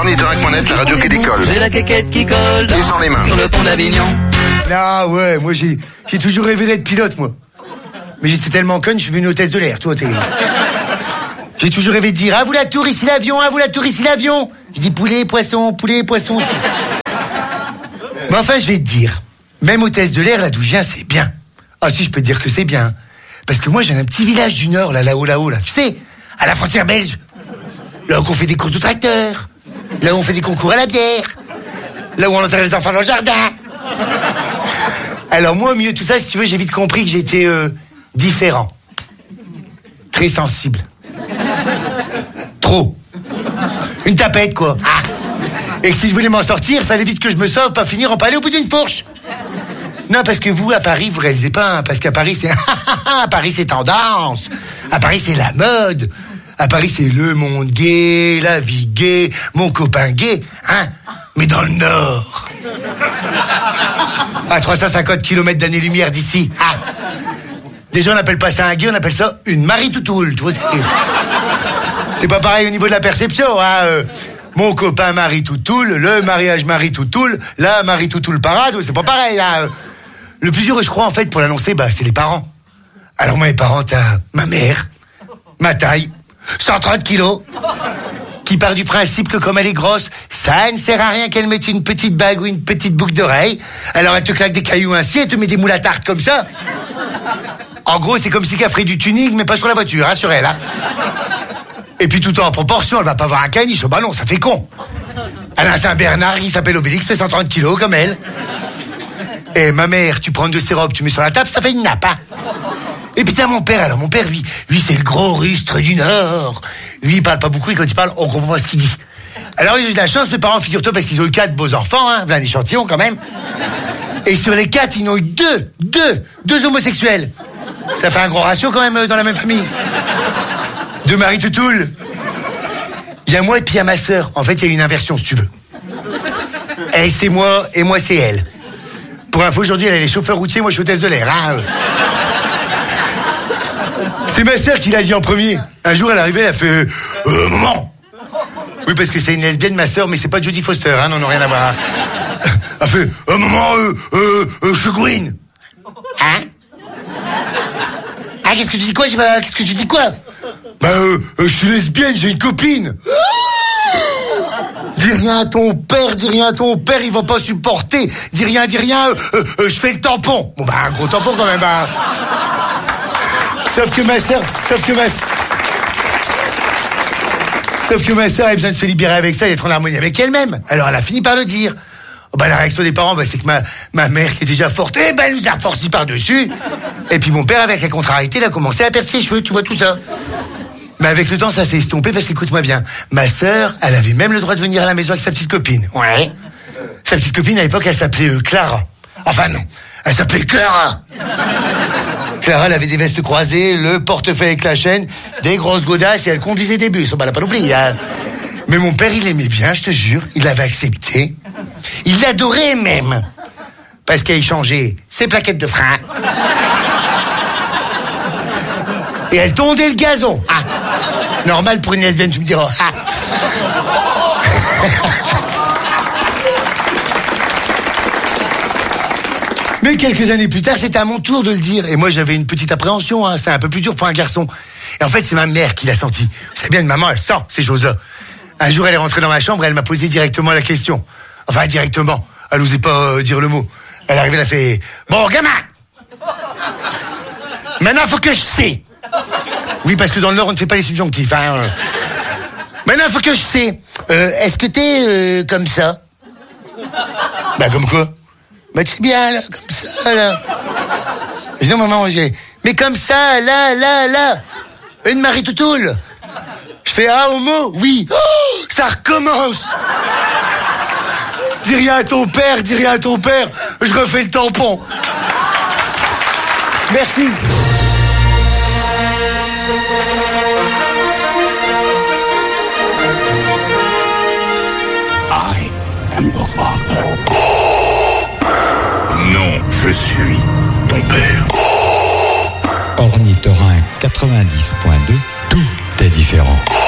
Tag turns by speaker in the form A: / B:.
A: Ornithorynque.net, la radio qui décolle.
B: J'ai la quéquette qui colle
A: Descends les mains.
B: sur le pont d'Avignon.
C: Ah ouais, moi j'ai toujours rêvé d'être pilote, moi. Mais j'étais tellement conne, je suis venu hôtesse de l'air, toi t'es... J'ai toujours rêvé de dire, à vous la tour, ici l'avion, à vous la tour, ici l'avion. Je dis poulet, poisson, poulet, poisson. Mais enfin, je vais te dire, même hôtesse de l'air, là d'où je viens, c'est bien. Ah si, je peux te dire que c'est bien. Parce que moi, j'ai un petit village du Nord, là-haut, là, tu sais, à la frontière belge. Là où on fait des courses de tracteurs. Là où on fait des concours à la bière. Là où on enterre les enfants dans le jardin. Alors moi, au milieu de tout ça, si tu veux, j'ai vite compris que j'étais différent. Très sensible. Trop. Une tapette, quoi. Ah. Et que si je voulais m'en sortir, il fallait vite que je me sauve, pas finir en palais au bout d'une fourche. Non, parce que vous, à Paris, vous réalisez pas, hein, parce qu'à Paris, c'est... à Paris, c'est tendance. À Paris, c'est la mode. À Paris, c'est le monde gay, la vie gay, mon copain gay, hein. Mais dans le Nord. À 350 km d'année-lumière d'ici. Ah. Déjà, on n'appelle pas ça un gay, on appelle ça une Marie-Toutoule. Tu vois, c'est pas pareil au niveau de la perception, hein. Mon copain Marie-Toutoule, le mariage Marie-Toutoule, la Marie-Toutoule parade, c'est pas pareil, hein. Le plus dur, je crois, en fait, pour l'annoncer, c'est les parents. Alors moi, mes parents, t'as ma mère, ma taille, 130 kilos, qui part du principe que comme elle est grosse, ça ne sert à rien qu'elle mette une petite bague ou une petite boucle d'oreille. Alors elle te claque des cailloux ainsi, elle te met des moules à tarte comme ça. En gros, c'est comme si qu'elle ferait du tuning, mais pas sur la voiture, hein, sur elle, hein. Et puis tout en proportion, elle va pas voir un caniche, bah non, ça fait con. Elle a un Saint-Bernard, il s'appelle Obélix, fait 130 kilos comme elle. Et ma mère, tu prends une de ses robes, tu mets sur la table, ça fait une nappe, hein. Et putain, mon père, lui c'est le gros rustre du Nord. Lui, il parle pas beaucoup, et quand il parle, on comprend pas ce qu'il dit. Alors, j'ai eu de la chance, mes parents, figure-toi, parce qu'ils ont eu 4 beaux enfants, hein, voilà un échantillon quand même. Et sur les 4, ils n'ont eu deux homosexuels. Ça fait un gros ratio quand même dans la même famille. 2 Marie-Toutoule. Il y a moi et puis il y a ma sœur. En fait, il y a une inversion, si tu veux. Elle, c'est moi, et moi, c'est elle. Pour info, aujourd'hui, elle est chauffeur routier, moi, je suis hôtesse de l'air, hein. C'est ma sœur qui l'a dit en premier. Un jour, elle est arrivée, elle a fait maman. Oui, parce que c'est une lesbienne, ma sœur, mais c'est pas Jodie Foster, hein, non, rien à voir. Elle fait maman, je suis Gwyn. Hein? Ah, qu'est-ce que tu dis quoi? Qu'est-ce que tu dis quoi? Je suis lesbienne, j'ai une copine. Dis rien à ton père, il va pas supporter. Dis rien, je fais le tampon. Bon, un gros tampon quand même, hein. Sauf que ma sœur, elle a besoin de se libérer avec ça et d'être en harmonie avec elle-même. Alors elle a fini par le dire. La réaction des parents, c'est que ma mère, qui est déjà forte, elle nous a forci par-dessus. Et puis mon père, avec la contrariété, il a commencé à perdre ses cheveux, tu vois tout ça. Mais avec le temps, ça s'est estompé parce qu'écoute-moi bien, ma sœur, elle avait même le droit de venir à la maison avec sa petite copine. Ouais. Sa petite copine, à l'époque, elle s'appelait Clara. Enfin non, elle s'appelait Clara. Clara, elle avait des vestes croisées, le portefeuille avec la chaîne, des grosses godasses et elle conduisait des bus. Elle n'a pas oublié, hein. Mais mon père, il l'aimait bien, je te jure. Il l'avait accepté. Il l'adorait même. Parce qu'elle changeait ses plaquettes de frein. Et elle tondait le gazon. Ah. Normal pour une lesbienne, tu me diras. Ah. Mais quelques années plus tard, c'était à mon tour de le dire. Et moi, j'avais une petite appréhension, hein. C'est un peu plus dur pour un garçon. Et en fait, c'est ma mère qui l'a senti. Vous savez bien, une maman, elle sent ces choses-là. Un jour, elle est rentrée dans ma chambre et elle m'a posé directement la question. Enfin, directement. Elle n'osait pas dire le mot. Elle est arrivée, elle a fait « Bon, gamin, maintenant, faut que je sais. » Oui, parce que dans le Nord, on ne fait pas les subjonctifs, hein. Maintenant, faut que je sais. Est-ce que t'es comme ça? Comme quoi? Tu sais bien, là, comme ça, là. Je dis non, maman, mais comme ça, là. Une Marie-Toutoule. Je fais homo? Oui. Oh, ça recommence. Dis rien à ton père. Je refais le tampon. Merci.
D: I am your father.
A: Non, je suis ton père.
E: Ornithorynque 90.2, tout est différent.